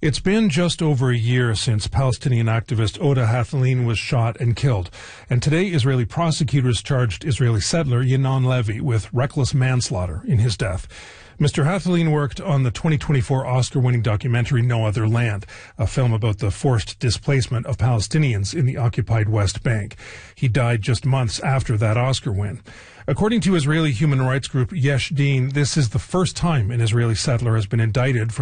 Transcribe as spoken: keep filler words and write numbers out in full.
It's been just over a year since Palestinian activist Oda Hathaleen was shot and killed, and today Israeli prosecutors charged Israeli settler Yinon Levy with reckless manslaughter in his death. Mister Hathaleen worked on the twenty twenty-four Oscar-winning documentary No Other Land, a film about the forced displacement of Palestinians in the occupied West Bank. He died just months after that Oscar win. According to Israeli human rights group Yesh Din, this is the first time an Israeli settler has been indicted for